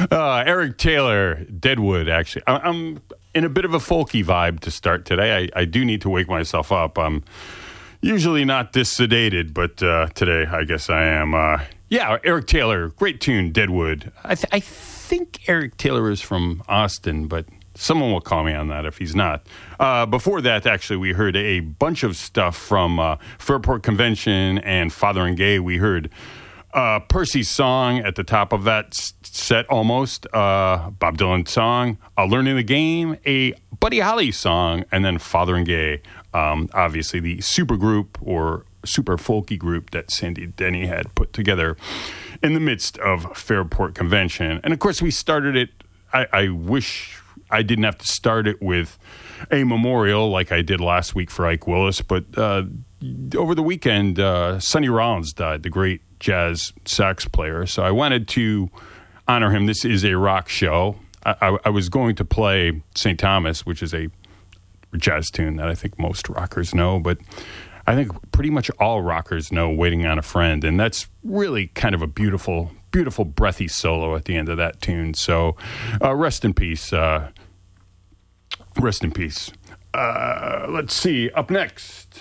Eric Taylor, Deadwood, actually. I'm in a bit of a folky vibe to start today. I do need to wake myself up. I'm usually not this sedated, but today I guess I am. Eric Taylor, great tune, Deadwood. I think Eric Taylor is from Austin, but someone will call me on that if he's not. Before that, actually, we heard a bunch of stuff from Fairport Convention and Father and Gay. We heard Percy's song at the top of that set almost, Bob Dylan's song, Learning the Game, a Buddy Holly song, and then Father and Gay, obviously the super group or super folky group that Sandy Denny had put together in the midst of Fairport Convention. And of course, we started it, I wish I didn't have to start it with a memorial like I did last week for Ike Willis, but over the weekend, Sonny Rollins died, the great jazz sax player. So I wanted to honor him. This is a rock show. I was going to play St. Thomas, which is a jazz tune that I think most rockers know, but I think pretty much all rockers know Waiting on a Friend, and that's really kind of a beautiful, beautiful, breathy solo at the end of that tune. So rest in peace. Rest in peace. Let's see. Up next.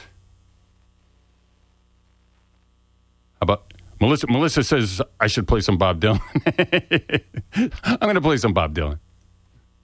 How about Melissa says I should play some Bob Dylan. I'm going to play some Bob Dylan.